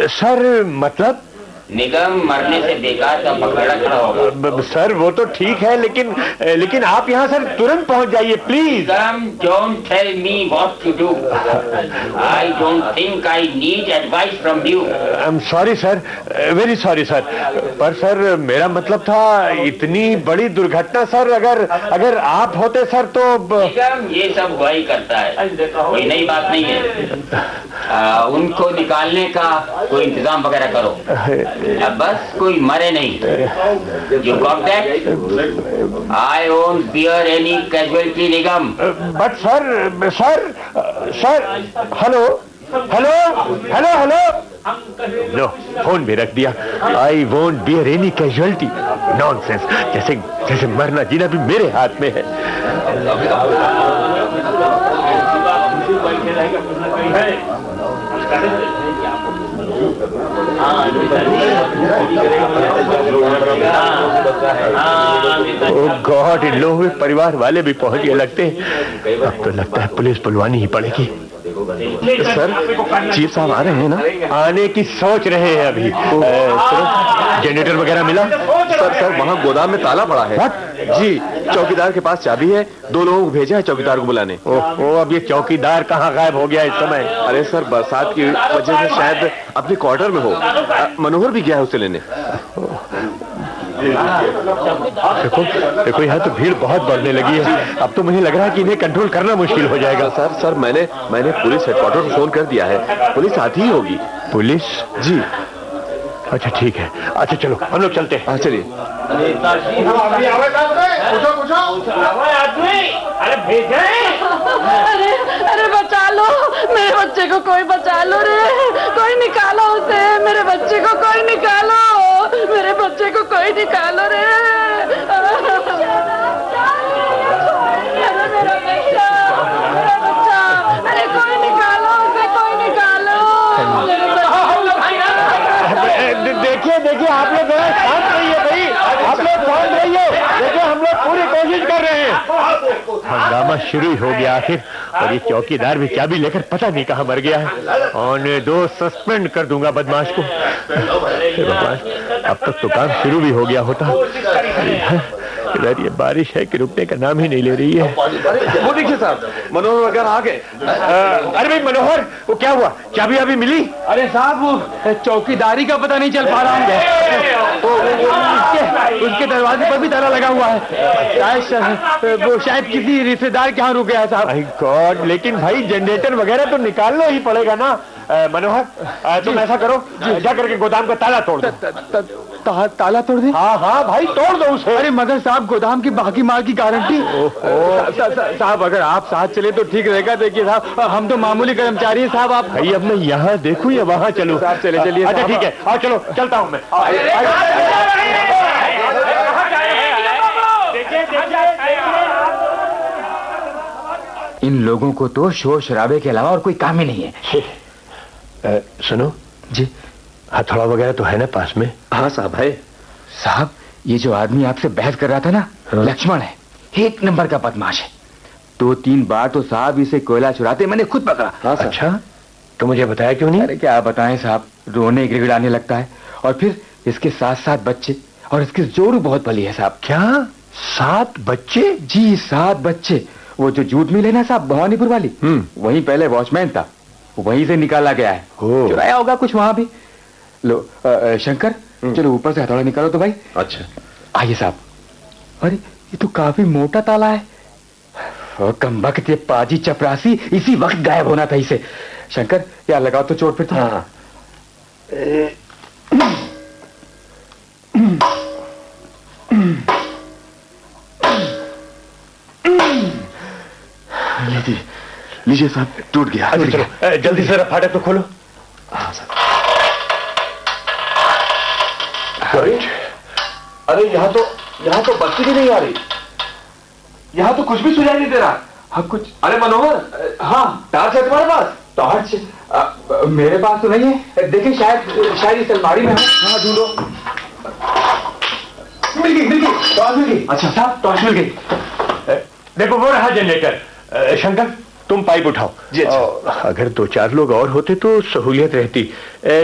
Sir मतलब निगम मरने से बेकार का पकड़ा खड़ा होगा। सर वो तो ठीक है, लेकिन आप यहाँ सर तुरंत पहुँच जाइए please. Don't tell me what to do. I don't think I need advice from you. I'm sorry sir, very sorry sir. पर सर मेरा मतलब था इतनी बड़ी दुर्घटना सर, अगर आप होते सर तो। निगम ये सब वही करता है, कोई नई बात नहीं है। उनको निकालने का कोई इंतजाम वगैरह करो, अब बस कोई मरे नहीं। You got that? I won't bear any casualty, Nigam. But sir hello no, phone भी रख दिया। I won't beer any casualty. Nonsense, जैसे मरना जीना भी मेरे हाथ में है। ओह गॉड, इन लोगों के परिवार वाले भी पहुंच गए लगते हैं। अब तो लगता है पुलिस बुलवानी ही पड़ेगी। सर चीफ साहब आ रहे हैं ना? आने की सोच रहे हैं अभी। जनरेटर वगैरह मिला? सर वहाँ गोदाम में ताला पड़ा है। जी, चौकीदार के पास चाबी है, 2 लोगों को भेजा है चौकीदार को बुलाने। ओह, अब ये चौकीदार कहाँ गायब हो गया इस समय? अरे सर बरसात की वजह से शायद अपने क्वार्टर में हो। मनोहर भी गया है उसे लेने। देखो यहाँ तो भीड़ बहुत बढ़ने लगी है। अब तो मुझे लग रहा है कि इन्हें कंट्रोल करना मुश्किल हो जाएगा। सर मैंने पुलिस हेडक्वार्टर को फोन कर दिया है, पुलिस आती ही होगी। पुलिस? जी। अच्छा ठीक है, अच्छा चलो हम लोग चलते हैं। हाँ चलिए। अरे बचा लो मेरे बच्चे को, कोई बचा लो रे, कोई निकालो उसे, मेरे बच्चे को कोई निकालो, मेरे बच्चे को कोई निकालो रे। अरे कोई निकालो उसे, कोई निकालो। देखिए आप लोग शांत रहिए भाई, आप लोग शांत रहिए। देखिए हम लोग पूरी कोशिश कर रहे हैं। हंगामा शुरू हो गया आखिर, और ये चौकीदार भी चाबी लेकर पता नहीं कहाँ मर गया है। आने दो, सस्पेंड कर दूंगा बदमाश को। भगवान, अब तक तो काम शुरू भी हो गया होता। इधर ये बारिश है कि रुकने का नाम ही नहीं ले रही है। वो देखिए साहब, मनोहर वगैरह आ गए। अरे भाई मनोहर, वो क्या हुआ? चाबी अभी मिली? अरे साहब वो चौकीदारी का पता नहीं चल पा रहा है। उसके दरवाजे पर भी ताला लगा हुआ है। शायद किसी रिश्तेदार के यहाँ रुक गया है साहब। माय गॉड, लेकिन भाई जनरेटर वगैरह तो निकालना ही पड़ेगा ना। मनोहर तुम ऐसा करो, जा करके गोदाम का ताला तोड़ दो। ताला तोड़ दे? हाँ भाई तोड़ दो उसे। अरे मगर साहब गोदाम की बाकी माल की गारंटी। साहब अगर आप साथ चले तो ठीक रहेगा। देखिए साहब हम तो मामूली कर्मचारी हैं साहब। आप भाई अब मैं यहाँ देखूं या वहाँ चलूं? साहब चले चलिए। अच्छा ठीक है, हाँ चलो चलता हूँ मैं। इन लोगों को तो शोर शराबे के अलावा और कोई काम ही नहीं है। सुनो जी, हथौड़ा वगैरह तो है ना पास में? हाँ साहब है। साहब ये जो आदमी आपसे बहस कर रहा था ना, हाँ? लक्ष्मण है, 1 नंबर का बदमाश है। 2-3 बार तो साहब इसे कोयला चुराते मैंने खुद पकड़ा। हाँ साहब। अच्छा, तो मुझे बताया क्यों नहीं? अरे क्या बताएं साहब, रोने गिड़गिड़ाने लगता है, और फिर इसके 7 बच्चे, और इसकी जोरू बहुत भली है साहब। क्या 7 बच्चे? जी 7 बच्चे। वो जो जूट मिल है ना साहब भवानीपुर वाली, वहीं पहले वॉचमैन था, वहीं से निकाला गया है। चुराया होगा कुछ वहां भी। लो शंकर, चलो ऊपर से हथौड़ा निकालो तो भाई। अच्छा आइए साहब। अरे ये तो काफी मोटा ताला है। कमबख्त, ये पाजी चपरासी इसी वक्त गायब होना था इसे। शंकर यार लगाओ तो चोट फिर। हाँ लीजिए साहब, टूट गया। अच्छा चलो जल्दी से फाटक तो खोलो। हाँ साहब। अरे यहाँ तो बत्ती भी नहीं आ रही, यहाँ तो कुछ भी सुझाई नहीं दे रहा। हाँ कुछ। अरे मनोहर, हाँ टॉर्च है तुम्हारे पास? टॉर्च मेरे पास तो नहीं है। देखिए शायद इस अलमारी में है। हाँ ढूंढो। मिल गई टॉर्च मिल गई। अच्छा साहब टॉर्च मिल गई। देखो वो रहा जनरेटर। शंकर तुम पाइप उठाओ। जी अच्छा। अगर 2-4 लोग और होते तो सहूलियत रहती।